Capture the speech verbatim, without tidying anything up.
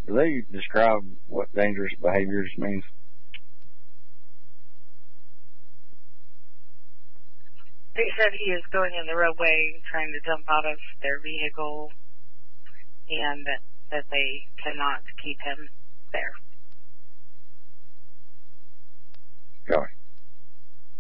Do they describe what dangerous behaviors means? They said he is going in the roadway trying to jump out of their vehicle and that, that they cannot keep him there.